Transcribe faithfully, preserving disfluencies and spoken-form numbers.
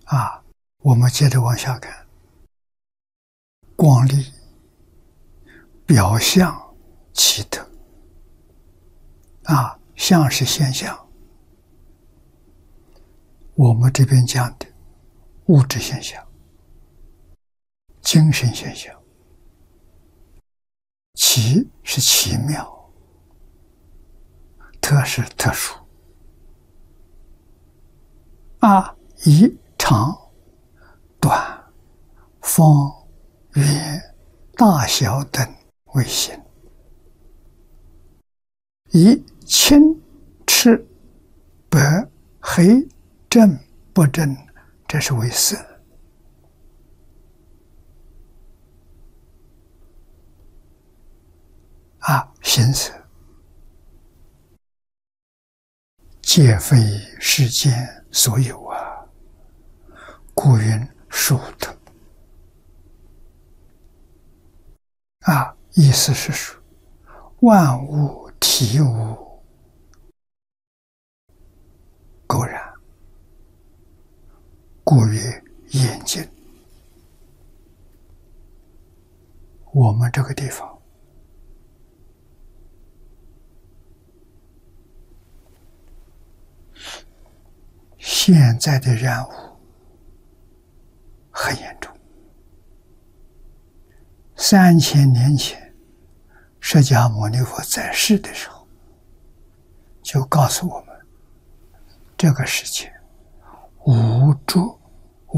啊，我们接着往下看，光力表象奇特。啊，相是现象，我们这边讲的物质现象、精神现象，奇是奇妙，特是特殊。啊，以长、短、方、圆、大小等为形，以青、赤、白、黑、正、不正，这是为色。啊，形色皆非世间所有啊，故云殊特。啊，意思是说，万物体无垢染，故曰眼睛。我们这个地方现在的染污很严重。三千年前，释迦牟尼佛在世的时候，就告诉我们，这个世界无浊